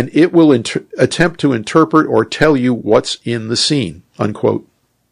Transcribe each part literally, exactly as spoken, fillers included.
and it will inter- attempt to interpret or tell you what's in the scene, unquote.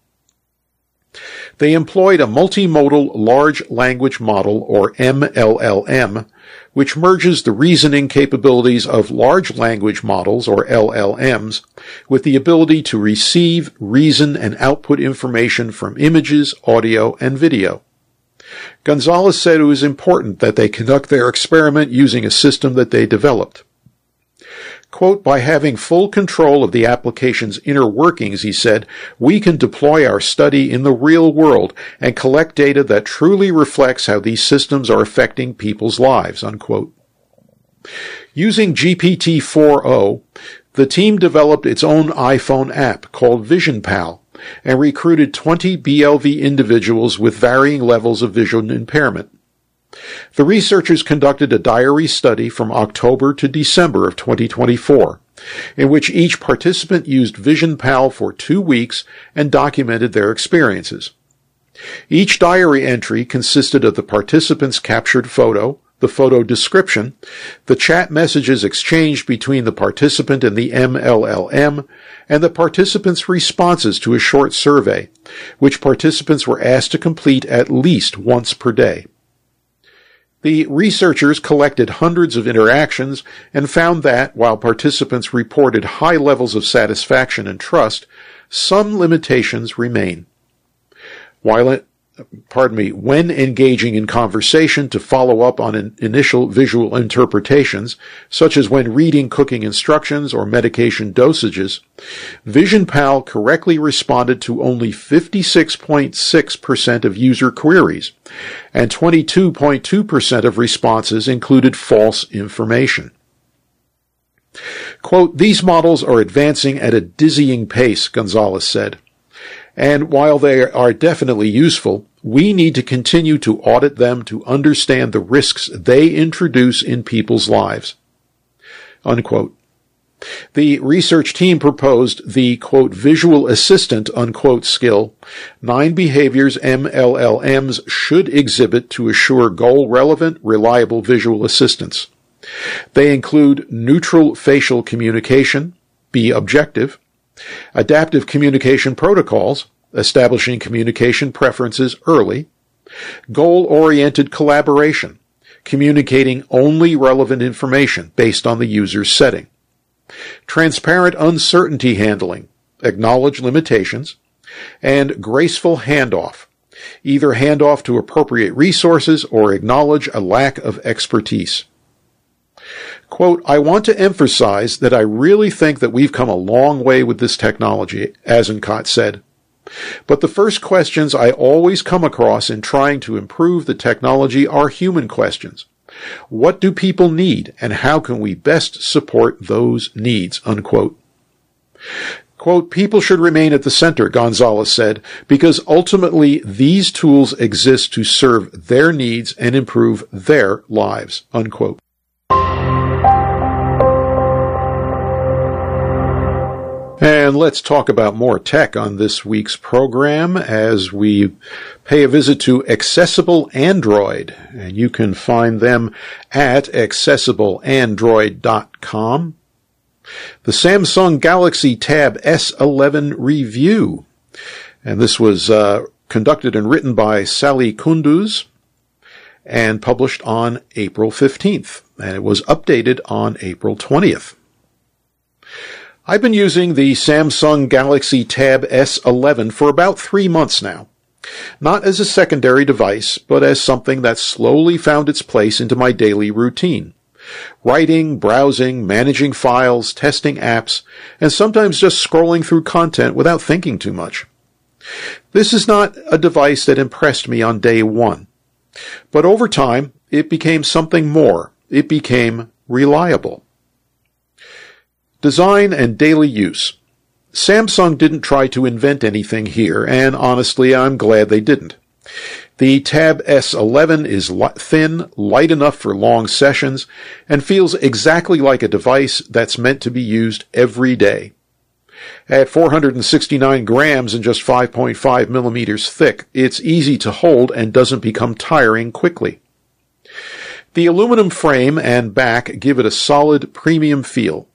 They employed a multimodal large language model, or M L L M, which merges the reasoning capabilities of large language models, or L L Ms, with the ability to receive, reason, and output information from images, audio, and video. Gonzalez said it was important that they conduct their experiment using a system that they developed. Quote, by having full control of the application's inner workings, he said, we can deploy our study in the real world and collect data that truly reflects how these systems are affecting people's lives, unquote. Using G P T four o, the team developed its own iPhone app called VisionPal and recruited twenty B L V individuals with varying levels of vision impairment. The researchers conducted a diary study from October to December of twenty twenty-four, in which each participant used VisionPal for two weeks and documented their experiences. Each diary entry consisted of the participant's captured photo, the photo description, the chat messages exchanged between the participant and the M L L M, and the participants' responses to a short survey, which participants were asked to complete at least once per day. The researchers collected hundreds of interactions and found that, while participants reported high levels of satisfaction and trust, some limitations remain. While it, pardon me, when engaging in conversation to follow up on an initial visual interpretations, such as when reading cooking instructions or medication dosages, VisionPal correctly responded to only fifty-six point six percent of user queries, and twenty-two point two percent of responses included false information. Quote, these models are advancing at a dizzying pace, Gonzalez said. And while they are definitely useful, we need to continue to audit them to understand the risks they introduce in people's lives. Unquote. The research team proposed the, quote, visual assistant, unquote, skill, nine behaviors M L L Ms should exhibit to assure goal-relevant, reliable visual assistance. They include neutral facial communication, be objective, adaptive communication protocols, establishing communication preferences early, goal-oriented collaboration, communicating only relevant information based on the user's setting, transparent uncertainty handling, acknowledge limitations, and graceful handoff, either hand off to appropriate resources or acknowledge a lack of expertise. Quote, I want to emphasize that I really think that we've come a long way with this technology, Azencott said. But the first questions I always come across in trying to improve the technology are human questions. What do people need, and how can we best support those needs, unquote. Quote, people should remain at the center, Gonzalez said, because ultimately these tools exist to serve their needs and improve their lives, unquote. And let's talk about more tech on this week's program as we pay a visit to Accessible Android. And you can find them at accessible android dot com. The Samsung Galaxy Tab S eleven review. And this was uh, conducted and written by Sally Kunduz and published on April fifteenth. And it was updated on April twentieth. I've been using the Samsung Galaxy Tab S eleven for about three months now. Not as a secondary device, but as something that slowly found its place into my daily routine. Writing, browsing, managing files, testing apps, and sometimes just scrolling through content without thinking too much. This is not a device that impressed me on day one. But over time, it became something more. It became reliable. Design and daily use. Samsung didn't try to invent anything here, and honestly, I'm glad they didn't. The Tab S eleven is li- thin, light enough for long sessions, and feels exactly like a device that's meant to be used every day. At four hundred sixty-nine grams and just five point five millimeters thick, it's easy to hold and doesn't become tiring quickly. The aluminum frame and back give it a solid premium feel.